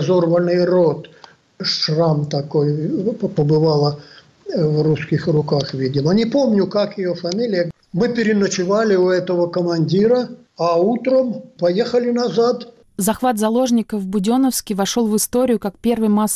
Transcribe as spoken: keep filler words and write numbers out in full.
разорванный рот, шрам такой, побывала в русских руках, видимо. Не помню, как ее фамилия. Мы переночевали у этого командира, а утром поехали назад. Захват заложников в Буденновске вошел в историю как первый массовый